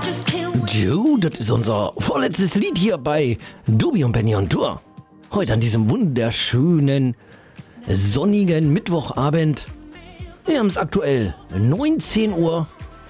Joe, das ist unser vorletztes Lied hier bei Tobi und Benny on Tour. Heute an diesem wunderschönen, sonnigen Mittwochabend. Wir haben es aktuell 19 Uhr.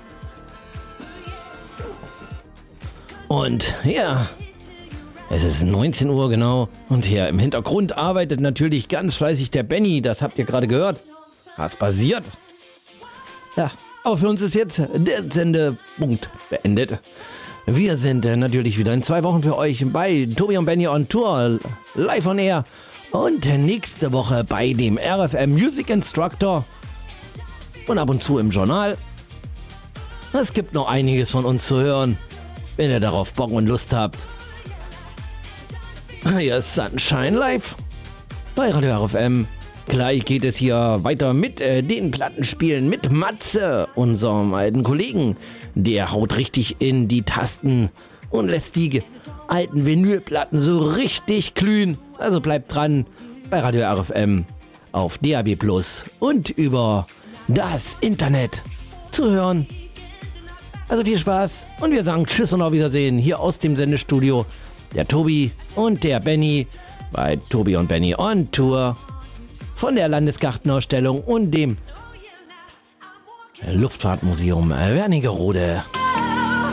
Und ja, es ist 19 Uhr genau. Und hier im Hintergrund arbeitet natürlich ganz fleißig der Benny. Das habt ihr gerade gehört. Was passiert? Ja, aber für uns ist jetzt der Sendepunkt beendet. Wir sind natürlich wieder in 2 Wochen für euch bei Tobi und Benny on Tour, live on air. Und nächste Woche bei dem RFM Music Instructor. Und ab und zu im Journal. Es gibt noch einiges von uns zu hören, wenn ihr darauf Bock und Lust habt. Hier ist Sunshine Live bei Radio RFM. Gleich geht es hier weiter mit den Plattenspielen mit Matze, unserem alten Kollegen. Der haut richtig in die Tasten und lässt die alten Vinylplatten so richtig glühen. Also bleibt dran bei Radio RFM auf DAB+ und über das Internet zu hören. Also viel Spaß und wir sagen Tschüss und auf Wiedersehen hier aus dem Sendestudio. Der Tobi und der Benny bei Tobi und Benny on Tour von der Landesgartenausstellung und dem Luftfahrtmuseum Wernigerode.